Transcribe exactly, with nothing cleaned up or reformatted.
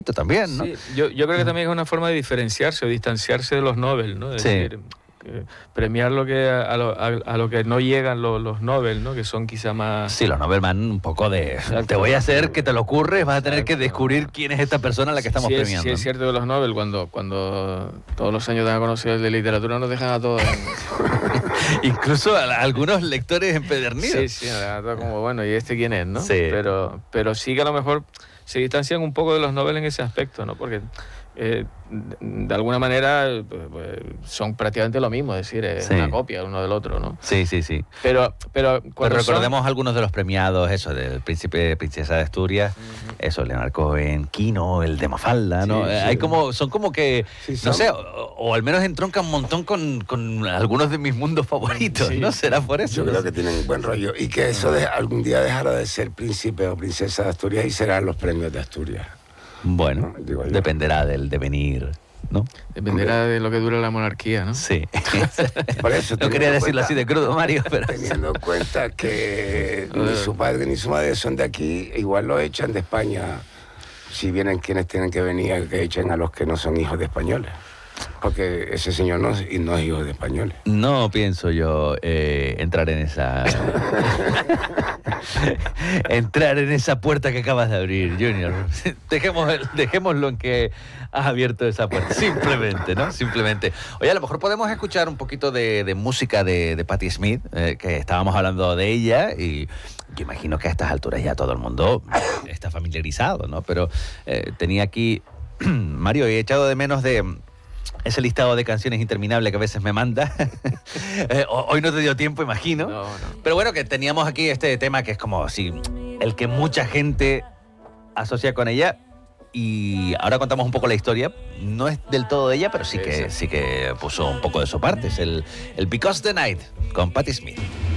también, ¿no? Sí, yo, yo creo que también es una forma de diferenciarse o distanciarse de los Nobel, ¿no? Es Sí. decir, eh, premiar lo que a, lo, a, a lo que no llegan los, los Nobel, ¿no? Que son quizá más... Sí, los Nobel van un poco de... Exacto. Te voy a hacer que te lo ocurre, vas a tener Exacto. que descubrir quién es esta persona a la que estamos sí, es, premiando. Sí, es cierto que los Nobel, cuando, cuando todos los años dan a conocer el de literatura, nos dejan a todos... En... Incluso a, a algunos lectores empedernidos. Sí, sí, nos dejan a todos como, bueno, ¿y este quién es, no? Sí. Pero, pero sí que a lo mejor se distancian un poco de los Nobel en ese aspecto, ¿no? Porque... Eh, de alguna manera pues, son prácticamente lo mismo, es decir, es sí. una copia uno del otro, ¿no? Sí, sí, sí. Pero, pero, pero recordemos son... algunos de los premiados, eso, del Príncipe, Princesa de Asturias, uh-huh. eso, Leonardo Cohen, Quino, el de Mafalda, ¿no? Sí, sí. Hay como, son como que, sí, son... no sé, o, o al menos entroncan un montón con, con algunos de mis mundos favoritos, sí. ¿no? ¿Será por eso? Yo creo que tienen buen rollo y que eso de, algún día dejará de ser príncipe o princesa de Asturias y serán los premios de Asturias. Bueno, ¿no? Dependerá del devenir, ¿no? Dependerá de lo que dure la monarquía, ¿no? Sí. Por eso, no quería decirlo cuenta, así de crudo, Mario, pero... Teniendo en cuenta que ni su padre ni su madre son de aquí, igual lo echan de España. Si vienen quienes tienen que venir, que echen a los que no son hijos de españoles. Porque ese señor no, no es hijo de españoles. No pienso yo eh, entrar en esa... entrar en esa puerta que acabas de abrir, Junior. Dejemos, dejémoslo en que has abierto esa puerta. Simplemente, ¿no? Simplemente. Oye, a lo mejor podemos escuchar un poquito de, de música de, de Patti Smith, eh, que estábamos hablando de ella, y yo imagino que a estas alturas ya todo el mundo está familiarizado, ¿no? Pero eh, tenía aquí... Mario, he echado de menos de... ese listado de canciones interminable que a veces me manda. eh, hoy no te dio tiempo, imagino. No, no. Pero bueno, que teníamos aquí este tema que es como así, el que mucha gente asocia con ella. Y ahora contamos un poco la historia. No es del todo de ella, pero sí que, sí que puso un poco de su parte. Es el, el Because the Night con Patti Smith.